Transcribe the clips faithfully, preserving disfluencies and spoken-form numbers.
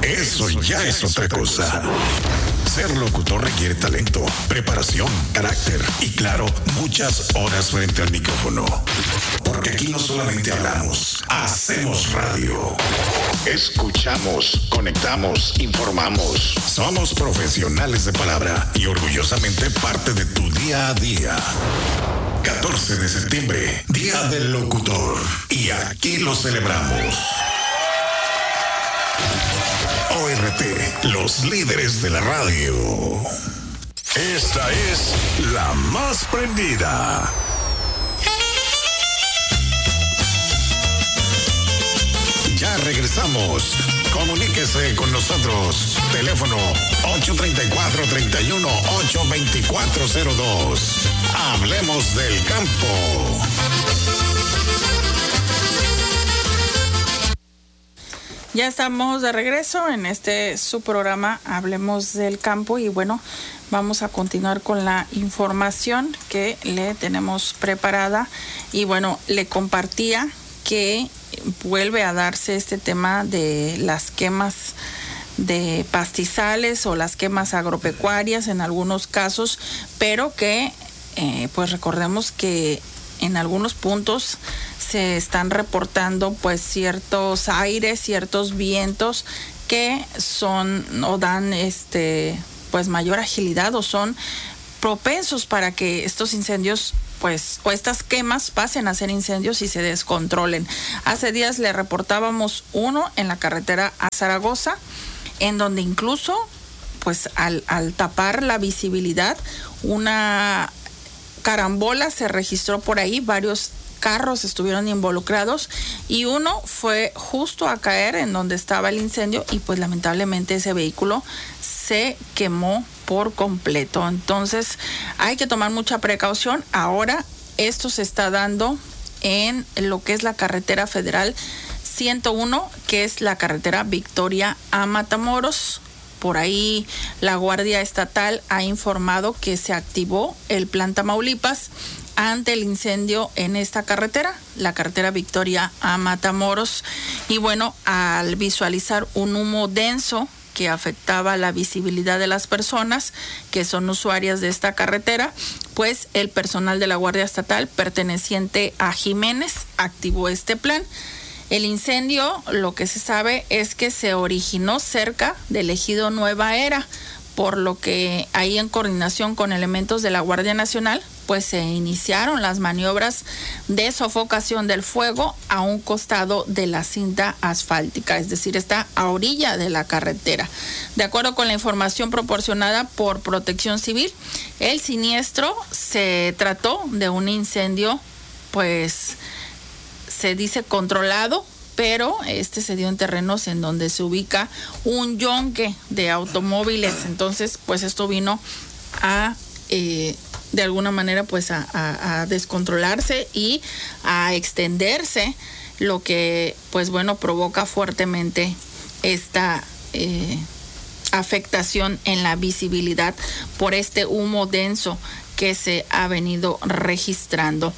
eso ya es otra cosa. Ser locutor requiere talento, preparación, carácter y, claro, muchas horas frente al micrófono. Porque aquí no solamente hablamos, hacemos radio. Escuchamos, conectamos, informamos. Somos profesionales de palabra y orgullosamente parte de tu día a día. catorce de septiembre, Día del Locutor. Y aquí lo celebramos. O R T, los líderes de la radio. Esta es la más prendida. Ya regresamos. Comuníquese con nosotros. Teléfono ocho tres cuatro, tres uno, ocho dos cuatro cero dos. Hablemos del campo. Ya estamos de regreso en este su programa Hablemos del Campo y bueno, vamos a continuar con la información que le tenemos preparada y bueno, le compartía que vuelve a darse este tema de las quemas de pastizales o las quemas agropecuarias en algunos casos, pero que eh, pues recordemos que en algunos puntos se están reportando pues ciertos aires, ciertos vientos que son o dan este pues mayor agilidad o son propensos para que estos incendios pues o estas quemas pasen a ser incendios y se descontrolen. Hace días le reportábamos uno en la carretera a Zaragoza, en donde incluso pues al, al tapar la visibilidad, una carambola se registró por ahí, varios carros estuvieron involucrados y uno fue justo a caer en donde estaba el incendio y pues lamentablemente ese vehículo se quemó por completo. Entonces hay que tomar mucha precaución. Ahora esto se está dando en lo que es la carretera federal ciento uno, que es la carretera Victoria a Matamoros. Por ahí la Guardia Estatal ha informado que se activó el Plan Tamaulipas ante el incendio en esta carretera, la carretera Victoria a Matamoros. Y bueno, al visualizar un humo denso que afectaba la visibilidad de las personas que son usuarias de esta carretera, pues el personal de la Guardia Estatal perteneciente a Jiménez activó este plan. El incendio, lo que se sabe es que se originó cerca del ejido Nueva Era, por lo que ahí en coordinación con elementos de la Guardia Nacional, pues se iniciaron las maniobras de sofocación del fuego a un costado de la cinta asfáltica, es decir, está a orilla de la carretera. De acuerdo con la información proporcionada por Protección Civil, el siniestro se trató de un incendio, pues se dice controlado, pero este se dio en terrenos en donde se ubica un yonque de automóviles. Entonces, pues esto vino a, eh, de alguna manera, pues a, a, a descontrolarse y a extenderse, lo que, pues bueno, provoca fuertemente esta eh, afectación en la visibilidad por este humo denso que se ha venido registrando.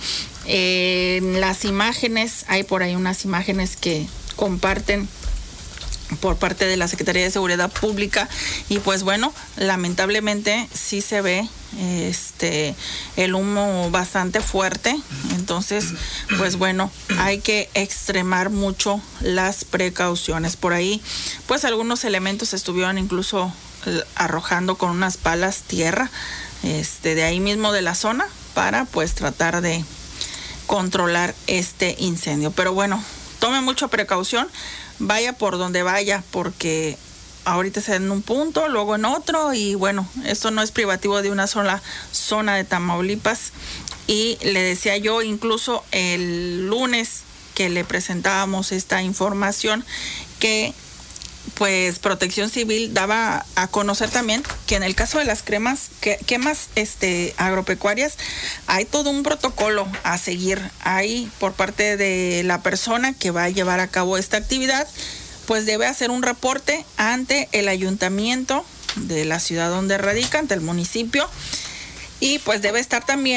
Eh, las imágenes, hay por ahí unas imágenes que comparten por parte de la Secretaría de Seguridad Pública y pues bueno, lamentablemente sí se ve este el humo bastante fuerte. Entonces pues bueno, hay que extremar mucho las precauciones. Por ahí pues algunos elementos estuvieron incluso arrojando con unas palas tierra este de ahí mismo de la zona para pues tratar de controlar este incendio. Pero bueno, tome mucha precaución, vaya por donde vaya, porque ahorita está en un punto, luego en otro, y bueno, esto no es privativo de una sola zona de Tamaulipas. Y le decía yo, incluso el lunes que le presentábamos esta información, que pues Protección Civil daba a conocer también que en el caso de las cremas, que, quemas este, agropecuarias, hay todo un protocolo a seguir. Hay por parte de la persona que va a llevar a cabo esta actividad, pues debe hacer un reporte ante el ayuntamiento de la ciudad donde radica, ante el municipio, y pues debe estar también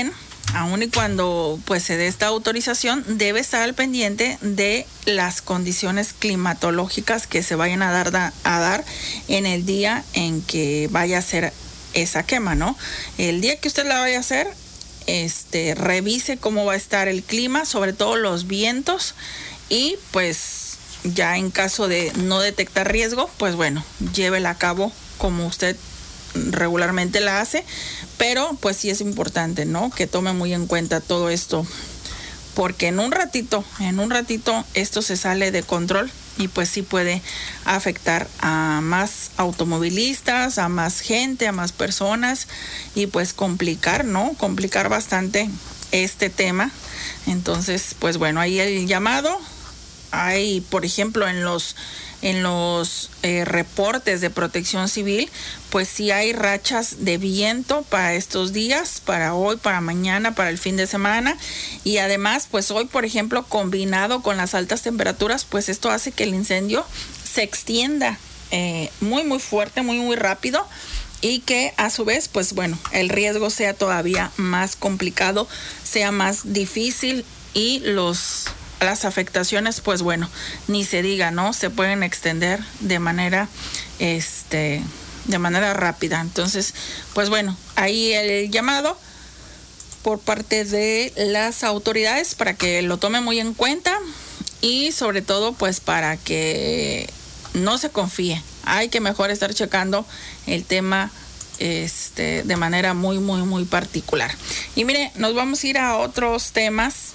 aun y cuando pues se dé esta autorización, debe estar al pendiente de las condiciones climatológicas que se vayan a dar, a dar en el día en que vaya a ser esa quema, ¿no? El día que usted la vaya a hacer, este, revise cómo va a estar el clima, sobre todo los vientos, y pues ya en caso de no detectar riesgo, pues bueno, llévela a cabo como usted regularmente la hace, pero pues sí es importante, ¿no? Que tome muy en cuenta todo esto, porque en un ratito, en un ratito esto se sale de control y pues sí puede afectar a más automovilistas, a más gente, a más personas y pues complicar, ¿no? Complicar bastante este tema. Entonces, pues bueno, ahí el llamado. Hay, por ejemplo, en los en los eh, reportes de Protección Civil, pues sí hay rachas de viento para estos días, para hoy, para mañana, para el fin de semana, y además, pues hoy, por ejemplo, combinado con las altas temperaturas, pues esto hace que el incendio se extienda eh, muy, muy fuerte, muy, muy rápido, y que a su vez, pues bueno, el riesgo sea todavía más complicado, sea más difícil y los... las afectaciones, pues bueno, ni se diga, ¿no? Se pueden extender de manera, este, de manera rápida. Entonces, pues bueno, ahí el llamado por parte de las autoridades para que lo tomen muy en cuenta y sobre todo, pues para que no se confíe. Hay que mejor estar checando el tema este, de manera muy, muy, muy particular. Y mire, nos vamos a ir a otros temas.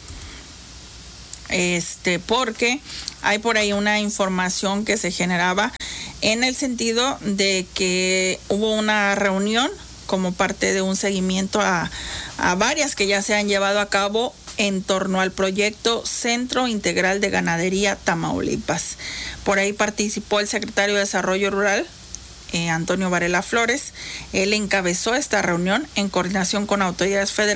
Este, porque hay por ahí una información que se generaba en el sentido de que hubo una reunión como parte de un seguimiento a, a varias que ya se han llevado a cabo en torno al proyecto Centro Integral de Ganadería Tamaulipas. Por ahí participó el secretario de Desarrollo Rural, eh, Antonio Varela Flores. Él encabezó esta reunión en coordinación con autoridades federales